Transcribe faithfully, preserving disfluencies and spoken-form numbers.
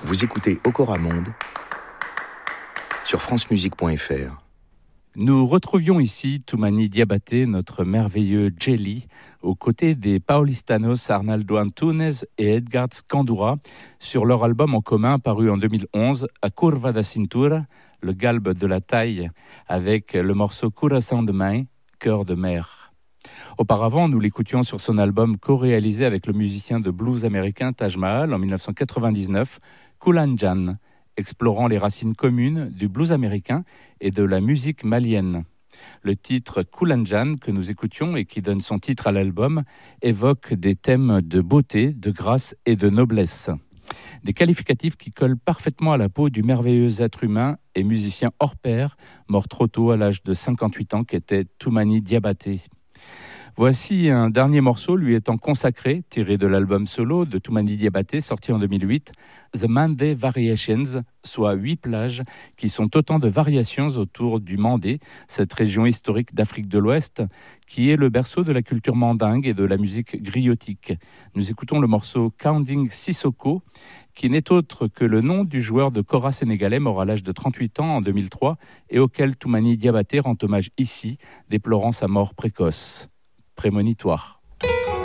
Vous écoutez Okora Monde sur francemusique point f r. Nous retrouvions ici Toumani Diabaté, notre merveilleux Jelly, aux côtés des Paulistanos Arnaldo Antunes et Edgar Scandura, sur leur album en commun paru en deux mille onze, A Curva da Cintura, le galbe de la taille, avec le morceau Coração de Main, cœur de mer. Auparavant, nous l'écoutions sur son album co-réalisé avec le musicien de blues américain Taj Mahal en dix-neuf cent quatre-vingt-dix-neuf, Kulanjan, explorant les racines communes du blues américain et de la musique malienne. Le titre Kulanjan, que nous écoutions et qui donne son titre à l'album, évoque des thèmes de beauté, de grâce et de noblesse. Des qualificatifs qui collent parfaitement à la peau du merveilleux être humain et musicien hors pair, mort trop tôt à l'âge de cinquante-huit ans, qu'était Toumani Diabaté. Voici un dernier morceau lui étant consacré, tiré de l'album solo de Toumani Diabaté, sorti en deux mille huit, The Mandé Variations, soit huit plages qui sont autant de variations autour du Mandé, cette région historique d'Afrique de l'Ouest, qui est le berceau de la culture mandingue et de la musique griotique. Nous écoutons le morceau Counting Sissoko, qui n'est autre que le nom du joueur de kora sénégalais mort à l'âge de trente-huit ans en deux mille trois et auquel Toumani Diabaté rend hommage ici, déplorant sa mort précoce. Prémonitoire.